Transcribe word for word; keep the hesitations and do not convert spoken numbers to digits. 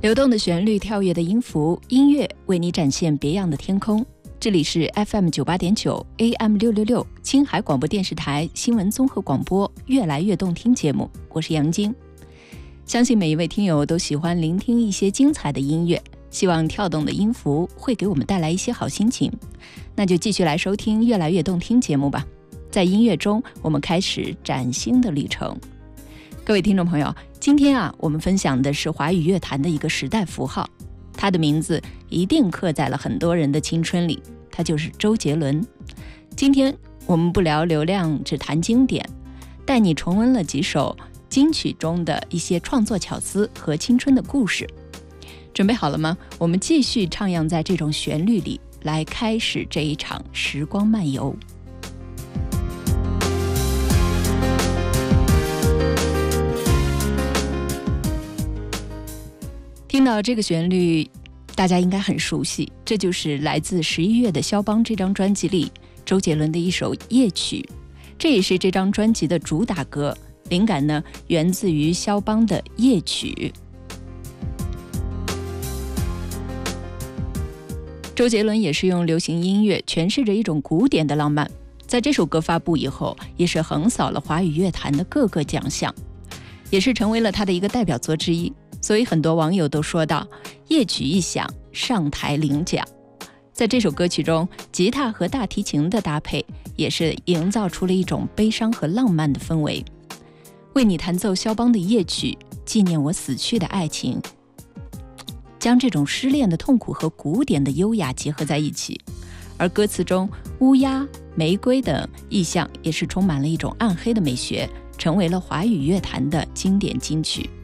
流动的旋律，跳跃的音符，音乐为你展现别样的天空。这里是 F M 九八点九 A M 六六六青海广播电视台新闻综合广播越来越动听节目，我是杨晶。相信每一位听友都喜欢聆听一些精彩的音乐，希望跳动的音符会给我们带来一些好心情。那就继续来收听越来越动听节目吧。在音乐中，我们开始崭新的旅程。各位听众朋友，今天啊，我们分享的是华语乐坛的一个时代符号，他的名字一定刻在了很多人的青春里，他就是周杰伦。今天我们不聊流量，只谈经典，带你重温了几首金曲中的一些创作巧思和青春的故事。准备好了吗？我们继续徜徉在这种旋律里，来开始这一场时光漫游。听到这个旋律，大家应该很熟悉，这就是来自十一月的肖邦这张专辑里周杰伦的一首夜曲，这也是这张专辑的主打歌，灵感呢源自于肖邦的夜曲。周杰伦也是用流行音乐诠释着一种古典的浪漫，在这首歌发布以后，也是横扫了华语乐坛的各个奖项，也是成为了他的一个代表作之一。所以很多网友都说到，夜曲一响，上台领奖。在这首歌曲中，吉他和大提琴的搭配也是营造出了一种悲伤和浪漫的氛围。为你弹奏肖邦的夜曲，纪念我死去的爱情，将这种失恋的痛苦和古典的优雅结合在一起。而歌词中乌鸦、玫瑰等意象也是充满了一种暗黑的美学，成为了华语乐坛的经典金曲。